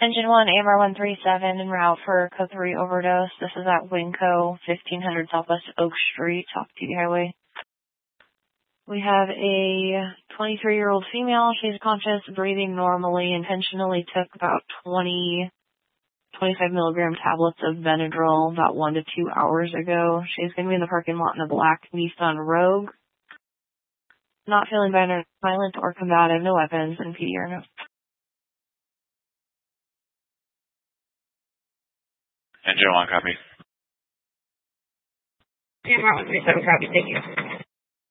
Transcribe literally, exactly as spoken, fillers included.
Engine one, A M R one three seven, en route for code three overdose. This is at Winco, fifteen hundred Southwest Oak Street, off T V Highway. We have a twenty-three-year-old female. She's conscious, breathing normally, intentionally took about twenty, twenty-five milligram tablets of Benadryl about one to two hours ago. She's going to be in the parking lot in a black Nissan Rogue. Not feeling violent or combative, no weapons, and P D R no. Engine one, copy. A M R one three seven, copy, thank you.